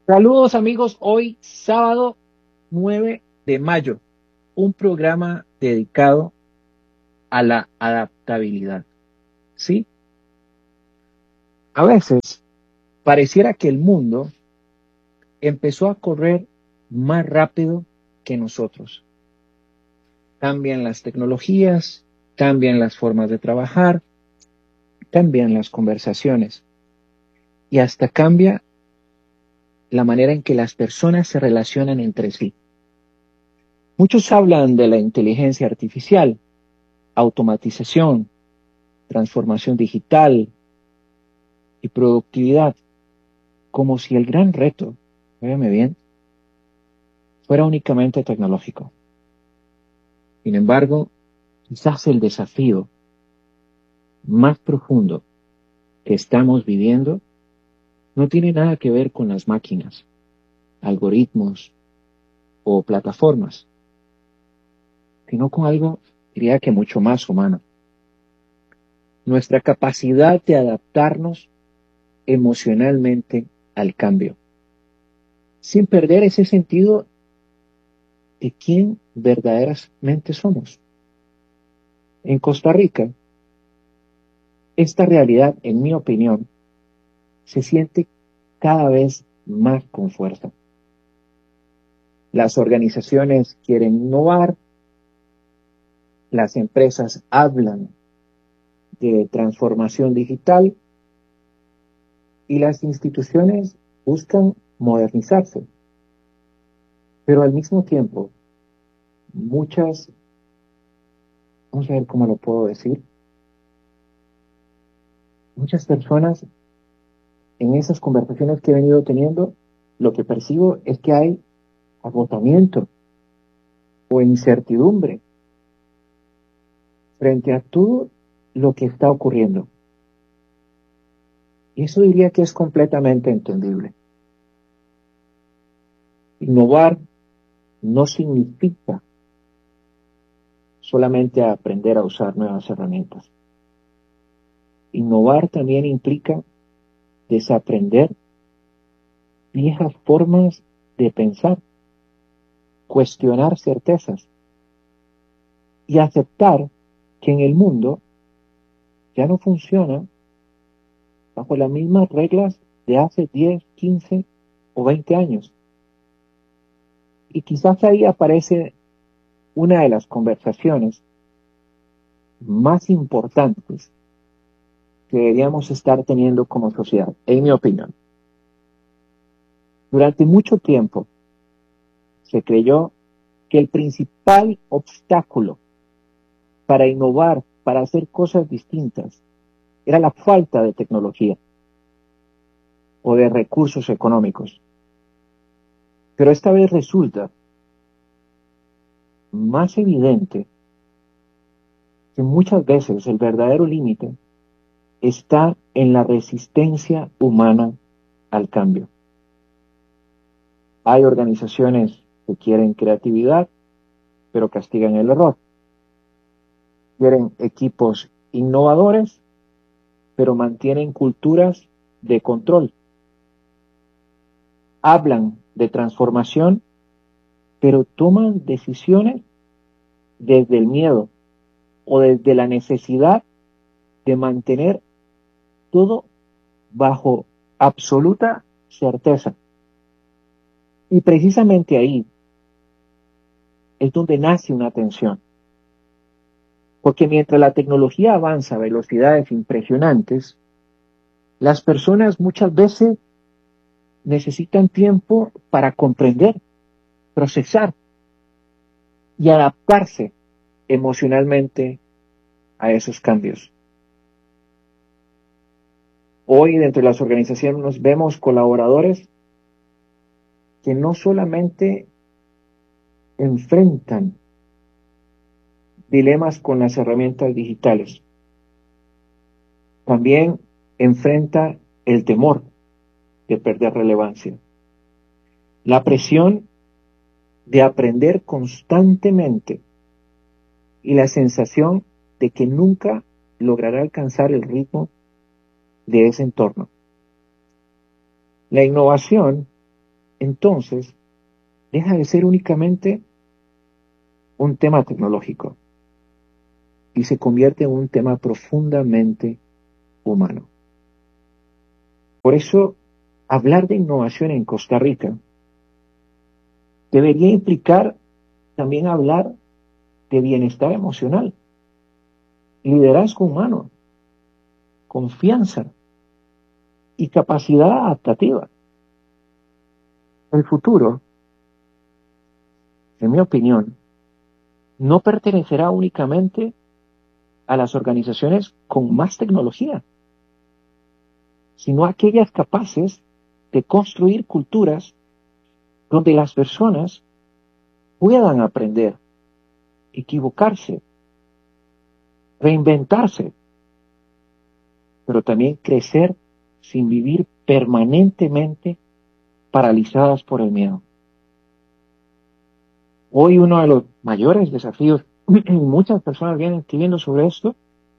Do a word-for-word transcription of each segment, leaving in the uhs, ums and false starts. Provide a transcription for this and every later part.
Saludos amigos, hoy sábado nueve de mayo, un programa dedicado a la adaptabilidad. ¿Sí? A veces pareciera que el mundo empezó a correr más rápido que nosotros. Cambian las tecnologías, cambian las formas de trabajar, cambian las conversaciones y hasta cambia la manera en que las personas se relacionan entre sí. Muchos hablan de la inteligencia artificial, automatización, transformación digital y productividad, como si el gran reto, óyeme bien, fuera únicamente tecnológico. Sin embargo, quizás el desafío más profundo que estamos viviendo no tiene nada que ver con las máquinas, algoritmos o plataformas, sino con algo, diría que mucho más humano. Nuestra capacidad de adaptarnos emocionalmente al cambio, sin perder ese sentido de quién verdaderamente somos. En Costa Rica, esta realidad, en mi opinión, se siente cada vez más con fuerza. Las organizaciones quieren innovar, las empresas hablan de transformación digital y las instituciones buscan modernizarse. Pero al mismo tiempo, muchas, vamos a ver cómo lo puedo decir, muchas personas en esas conversaciones que he venido teniendo, lo que percibo es que hay agotamiento o incertidumbre frente a todo lo que está ocurriendo. Y eso diría que es completamente entendible. Innovar no significa solamente aprender a usar nuevas herramientas. Innovar también implica desaprender viejas formas de pensar, cuestionar certezas y aceptar que en el mundo ya no funciona bajo las mismas reglas de hace diez, quince o veinte años. Y quizás ahí aparece una de las conversaciones más importantes que deberíamos estar teniendo como sociedad, en mi opinión. Durante mucho tiempo se creyó que el principal obstáculo para innovar, para hacer cosas distintas, era la falta de tecnología o de recursos económicos. Pero esta vez resulta más evidente que muchas veces el verdadero límite está en la resistencia humana al cambio. Hay organizaciones que quieren creatividad, pero castigan el error. Quieren equipos innovadores, pero mantienen culturas de control. Hablan de transformación, pero toman decisiones desde el miedo o desde la necesidad de mantener todo bajo absoluta certeza. Y precisamente ahí es donde nace una tensión. Porque mientras la tecnología avanza a velocidades impresionantes, las personas muchas veces necesitan tiempo para comprender, procesar y adaptarse emocionalmente a esos cambios. Hoy dentro de las organizaciones nos vemos colaboradores que no solamente enfrentan dilemas con las herramientas digitales, también enfrenta el temor de perder relevancia, la presión de aprender constantemente y la sensación de que nunca logrará alcanzar el ritmo de ese entorno. La innovación entonces deja de ser únicamente un tema tecnológico y se convierte en un tema profundamente humano. Por eso, hablar de innovación en Costa Rica debería implicar también hablar de bienestar emocional, liderazgo humano, confianza y capacidad adaptativa. El futuro, en mi opinión, no pertenecerá únicamente a las organizaciones con más tecnología, sino a aquellas capaces de construir culturas donde las personas puedan aprender, equivocarse, reinventarse, pero también crecer sin vivir permanentemente paralizadas por el miedo. Hoy uno de los mayores desafíos, y muchas personas vienen escribiendo sobre esto,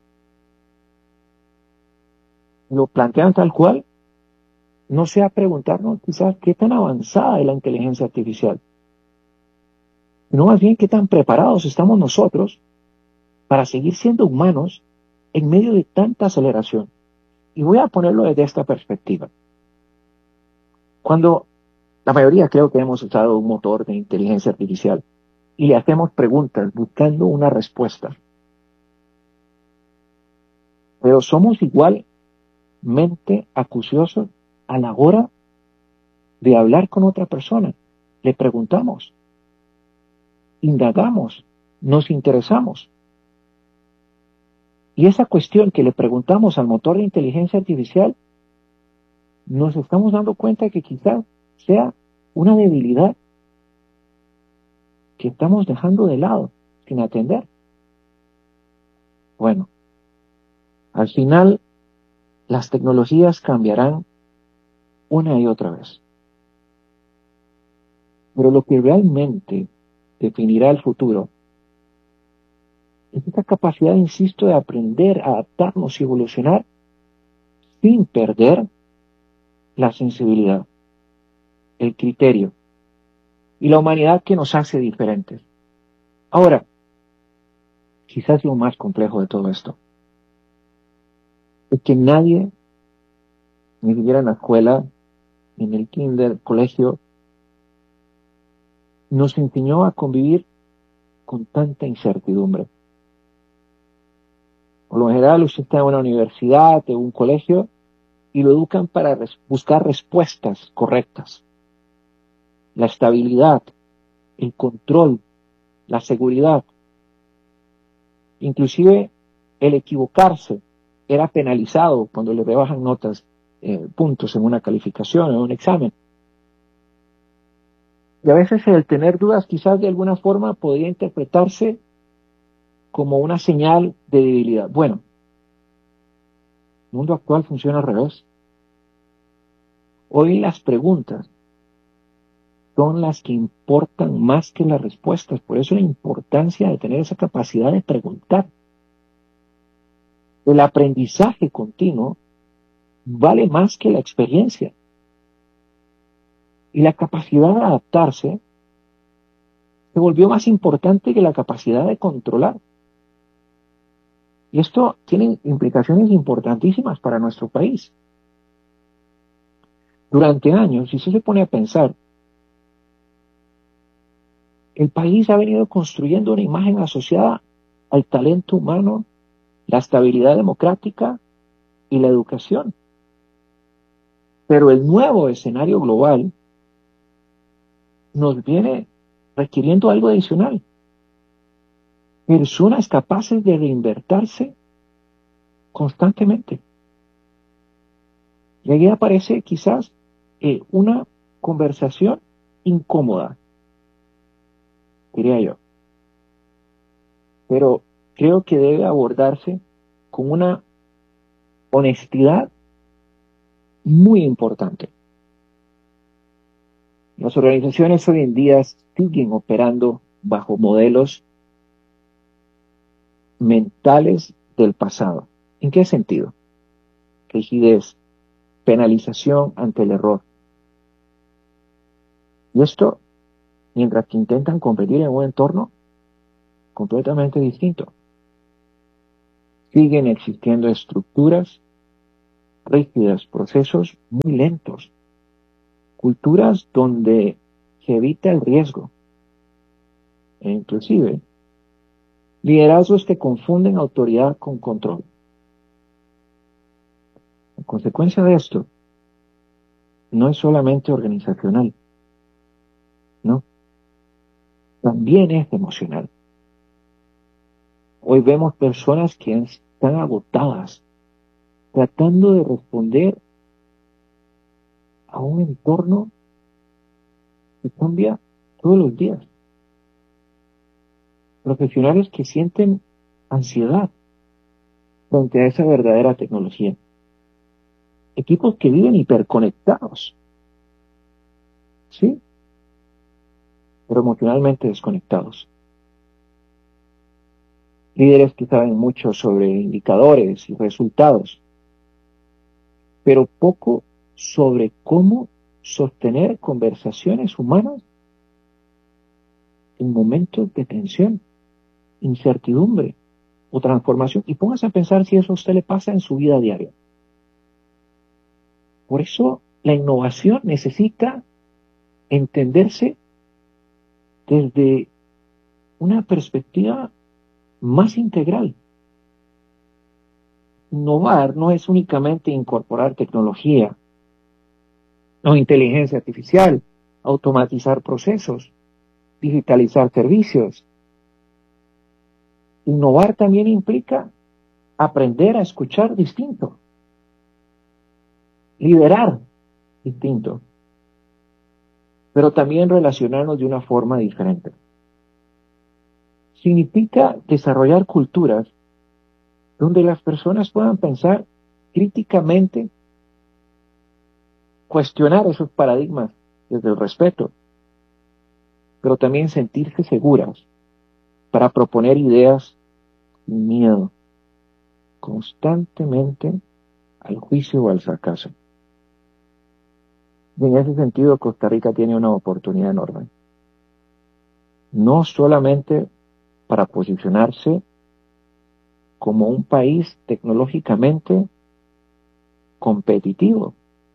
lo plantean tal cual, no sea preguntarnos quizás qué tan avanzada es la inteligencia artificial, sino más bien qué tan preparados estamos nosotros para seguir siendo humanos en medio de tanta aceleración. Y voy a ponerlo desde esta perspectiva. Cuando la mayoría creo que hemos usado un motor de inteligencia artificial y le hacemos preguntas buscando una respuesta, pero somos igualmente acuciosos a la hora de hablar con otra persona. Le preguntamos, indagamos, nos interesamos. Y esa cuestión que le preguntamos al motor de inteligencia artificial, nos estamos dando cuenta que quizás sea una debilidad que estamos dejando de lado, sin atender. Bueno, al final las tecnologías cambiarán una y otra vez. Pero lo que realmente definirá el futuro es esta capacidad, insisto, de aprender, adaptarnos y evolucionar sin perder la sensibilidad, el criterio y la humanidad que nos hace diferentes. Ahora, quizás lo más complejo de todo esto es que nadie, ni siquiera en la escuela, en el kinder, colegio, nos enseñó a convivir con tanta incertidumbre. Por lo general, usted está en una universidad, en un colegio, y lo educan para res- buscar respuestas correctas. La estabilidad, el control, la seguridad. Inclusive el equivocarse era penalizado cuando le rebajan notas, eh, puntos en una calificación, en un examen. Y a veces el tener dudas quizás de alguna forma podría interpretarse como una señal de debilidad. Bueno, el mundo actual funciona al revés. Hoy las preguntas son las que importan más que las respuestas. Por eso la importancia de tener esa capacidad de preguntar. El aprendizaje continuo vale más que la experiencia. Y la capacidad de adaptarse se volvió más importante que la capacidad de controlar. Y esto tiene implicaciones importantísimas para nuestro país. Durante años, si se pone a pensar, el país ha venido construyendo una imagen asociada al talento humano, la estabilidad democrática y la educación. Pero el nuevo escenario global nos viene requiriendo algo adicional. Personas capaces de reinvertirse constantemente. Y ahí aparece quizás eh, una conversación incómoda, diría yo. Pero creo que debe abordarse con una honestidad muy importante. Las organizaciones hoy en día siguen operando bajo modelos mentales del pasado. ¿En qué sentido? Rigidez, penalización ante el error. Y esto mientras que intentan competir en un entorno completamente distinto. Siguen existiendo estructuras rígidas, procesos muy lentos, culturas donde se evita el riesgo, e inclusive liderazgos que confunden autoridad con control. En consecuencia de esto, no es solamente organizacional, no, también es emocional. Hoy vemos personas que están agotadas, tratando de responder a un entorno que cambia todos los días. Profesionales que sienten ansiedad frente a esa verdadera tecnología. Equipos que viven hiperconectados, ¿sí? Pero emocionalmente desconectados. Líderes que saben mucho sobre indicadores y resultados, pero poco sobre cómo sostener conversaciones humanas en momentos de tensión, incertidumbre o transformación. Y póngase a pensar si eso a usted le pasa en su vida diaria. Por eso la innovación necesita entenderse desde una perspectiva más integral. Innovar no es únicamente incorporar tecnología o inteligencia artificial, automatizar procesos, digitalizar servicios. Innovar también implica aprender a escuchar distinto, liderar distinto, pero también relacionarnos de una forma diferente. Significa desarrollar culturas donde las personas puedan pensar críticamente, cuestionar esos paradigmas desde el respeto, pero también sentirse seguras para proponer ideas sin miedo, constantemente al juicio o al fracaso. Y en ese sentido, Costa Rica tiene una oportunidad enorme. No solamente para posicionarse como un país tecnológicamente competitivo,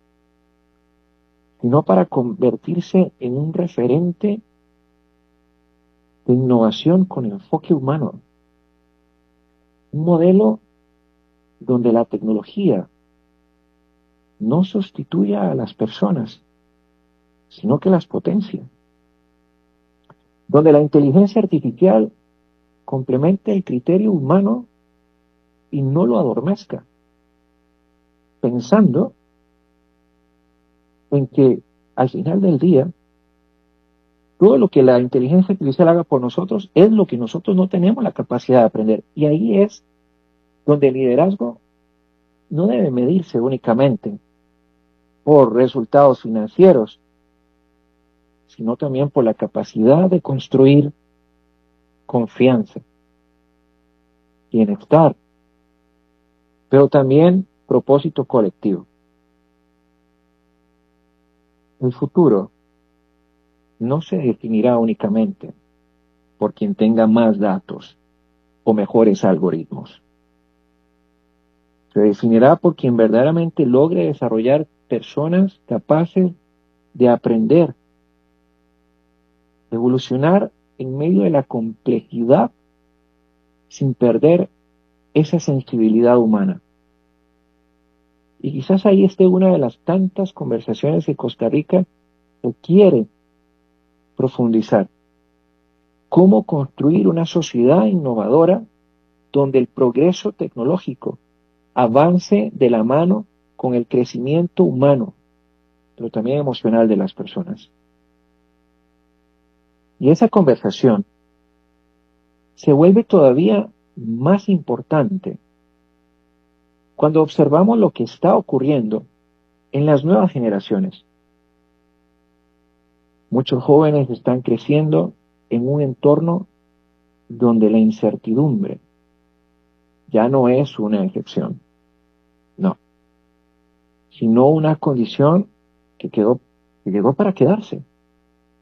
sino para convertirse en un referente de innovación con enfoque humano. Un modelo donde la tecnología no sustituya a las personas, sino que las potencia. Donde la inteligencia artificial complemente el criterio humano y no lo adormezca, pensando en que al final del día todo lo que la inteligencia artificial haga por nosotros es lo que nosotros no tenemos la capacidad de aprender. Y ahí es donde el liderazgo no debe medirse únicamente por resultados financieros, sino también por la capacidad de construir confianza, bienestar, pero también propósito colectivo. El futuro no se definirá únicamente por quien tenga más datos o mejores algoritmos. Se definirá por quien verdaderamente logre desarrollar personas capaces de aprender, de evolucionar en medio de la complejidad sin perder esa sensibilidad humana. Y quizás ahí esté una de las tantas conversaciones que Costa Rica quiere profundizar. Cómo construir una sociedad innovadora donde el progreso tecnológico avance de la mano con el crecimiento humano, pero también emocional de las personas. Y esa conversación se vuelve todavía más importante cuando observamos lo que está ocurriendo en las nuevas generaciones. Muchos jóvenes están creciendo en un entorno donde la incertidumbre ya no es una excepción, no, sino una condición que quedó, que llegó para quedarse.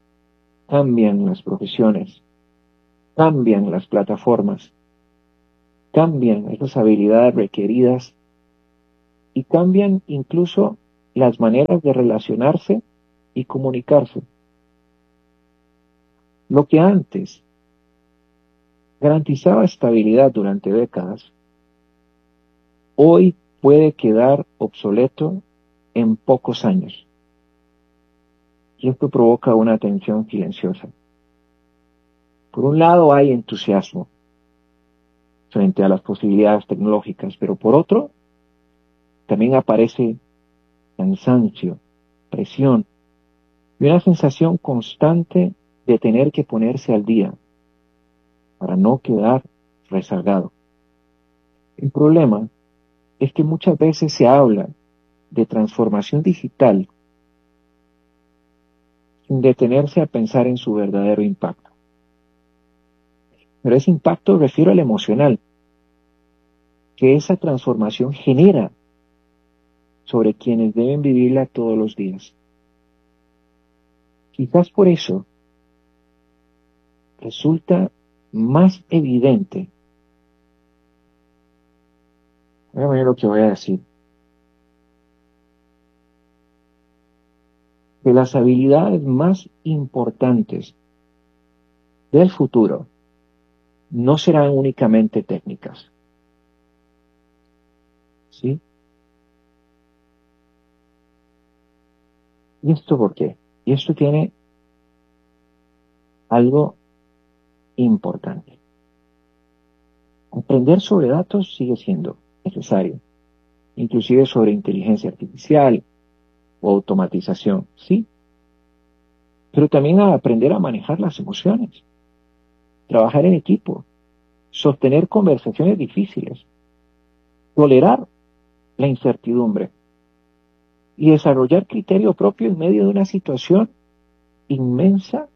cambian las profesiones, cambian las plataformas, cambian esas habilidades requeridas y cambian incluso las maneras de relacionarse y comunicarse. Lo que antes garantizaba estabilidad durante décadas, hoy puede quedar obsoleto en pocos años. Y esto provoca una tensión silenciosa. Por un lado hay entusiasmo frente a las posibilidades tecnológicas, pero por otro también aparece cansancio, presión y una sensación constante de tener que ponerse al día para no quedar rezagado. El problema es que muchas veces se habla de transformación digital sin detenerse a pensar en su verdadero impacto. Pero ese impacto refiero al emocional que esa transformación genera sobre quienes deben vivirla todos los días. Quizás por eso resulta más evidente, voy a ver lo que voy a decir, que las habilidades más importantes del futuro no serán únicamente técnicas. ¿Sí? ¿Y esto por qué? Y esto tiene algo importante. Aprender sobre datos sigue siendo necesario, inclusive sobre inteligencia artificial o automatización, ¿sí? Pero también a aprender a manejar las emociones, trabajar en equipo, sostener conversaciones difíciles, tolerar la incertidumbre y desarrollar criterio propio en medio de una situación inmensa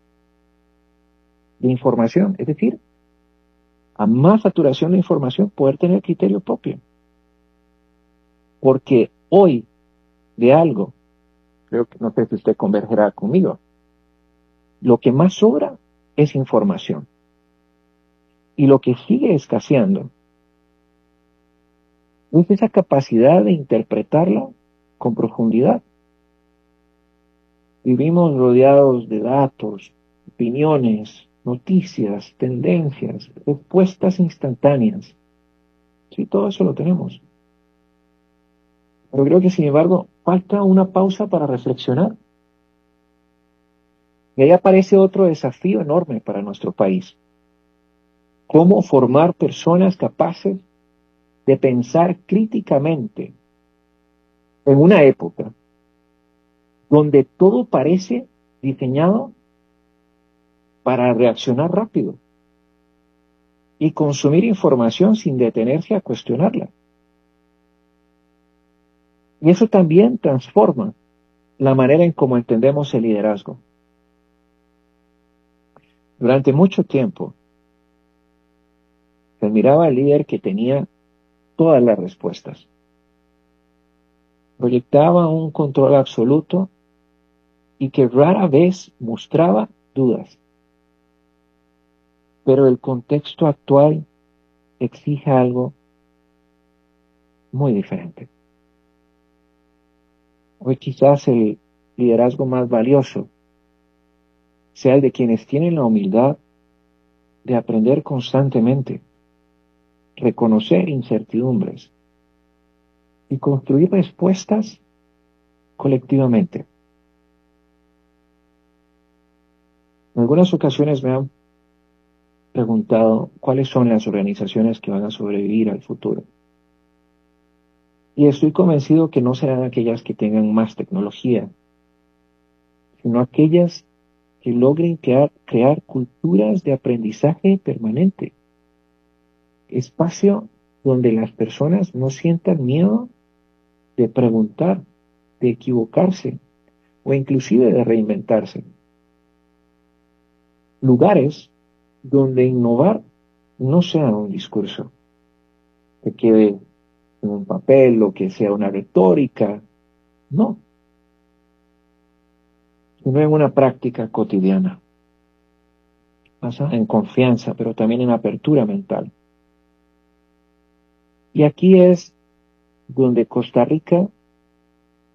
de información. Es decir, a más saturación de información, poder tener criterio propio. Porque hoy, de algo, creo que no sé si usted convergerá conmigo, lo que más sobra es información. Y lo que sigue escaseando es esa capacidad de interpretarla con profundidad. Vivimos rodeados de datos, opiniones, noticias, tendencias, respuestas instantáneas. Sí, todo eso lo tenemos. Pero creo que, sin embargo, falta una pausa para reflexionar. Y ahí aparece otro desafío enorme para nuestro país. ¿Cómo formar personas capaces de pensar críticamente en una época donde todo parece diseñado para reaccionar rápido y consumir información sin detenerse a cuestionarla? Y eso también transforma la manera en cómo entendemos el liderazgo. Durante mucho tiempo se admiraba al líder que tenía todas las respuestas. Proyectaba un control absoluto y que rara vez mostraba dudas. Pero el contexto actual exige algo muy diferente. Hoy quizás el liderazgo más valioso sea el de quienes tienen la humildad de aprender constantemente, reconocer incertidumbres y construir respuestas colectivamente. En algunas ocasiones me han preguntado cuáles son las organizaciones que van a sobrevivir al futuro. Y estoy convencido que no serán aquellas que tengan más tecnología, sino aquellas que logren crear, crear culturas de aprendizaje permanente. Espacio donde las personas no sientan miedo de preguntar, de equivocarse o inclusive de reinventarse. Lugares donde innovar no sea un discurso que quede en un papel o que sea una retórica. No. sino en una práctica cotidiana, basada en confianza, pero también en apertura mental. Y aquí es donde Costa Rica